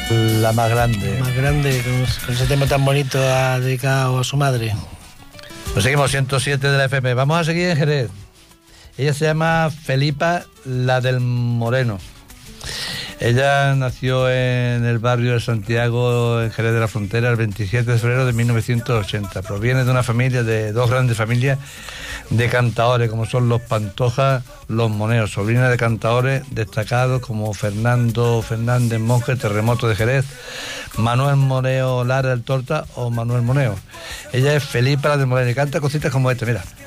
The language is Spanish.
La más grande. Más grande, con ese tema tan bonito dedicado a su madre. Pues seguimos, 107 de la FM. Vamos a seguir en Jerez. Ella se llama Felipa la del Moreno. Ella nació en el barrio de Santiago, en Jerez de la Frontera, el 27 de febrero de 1980. Proviene de una familia, de dos grandes familias de cantaores, como son los Pantoja, los Moneos, sobrina de cantaores destacados como Fernando Fernández Monge, Terremoto de Jerez, Manuel Moneo Lara del Torta o Manuel Moneo. Ella es Felipa la del Moreno y canta cositas como esta, mira.